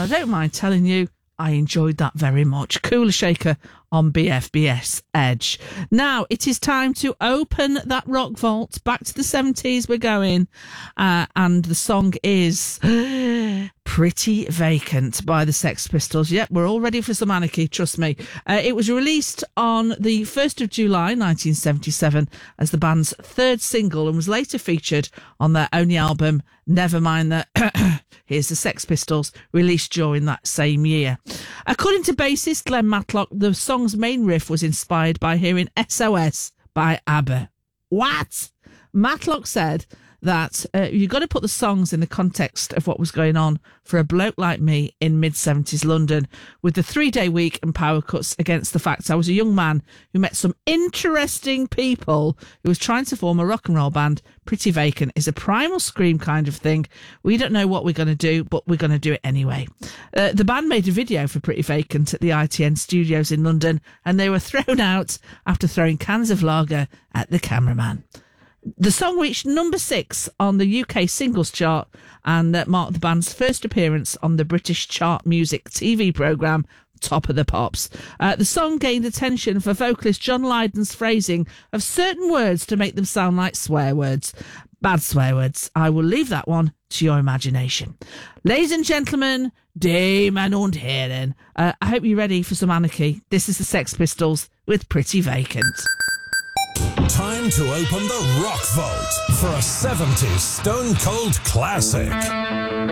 I don't mind telling you, I enjoyed that very much. Cooler Shaker on BFBS Edge. Now, it is time to open that rock vault. Back to the 70s we're going. And the song is Pretty Vacant by the Sex Pistols. Yep, we're all ready for some anarchy, trust me. It was released on the 1st of July 1977 as the band's third single and was later featured on their only album, Nevermind the... Here's the Sex Pistols, released during that same year. According to bassist Glenn Matlock, the song's main riff was inspired by hearing SOS by ABBA. What? Matlock said that you've got to put the songs in the context of what was going on for a bloke like me in mid-70s London, with the 3-day week and power cuts against the fact I was a young man who met some interesting people who was trying to form a rock and roll band. Pretty Vacant is a primal scream kind of thing. We don't know what we're going to do, but we're going to do it anyway. The band made a video for Pretty Vacant at the ITN studios in London, and they were thrown out after throwing cans of lager at the cameraman. The song reached number 6 on the UK singles chart and marked the band's first appearance on the British chart music TV programme Top of the Pops. The song gained attention for vocalist John Lydon's phrasing of certain words to make them sound like swear words. Bad swear words. I will leave that one to your imagination. Ladies and gentlemen, Damen und Herren, I hope you're ready for some anarchy. This is the Sex Pistols with Pretty Vacant. Time to open the Rock Vault for a 70s Stone Cold classic.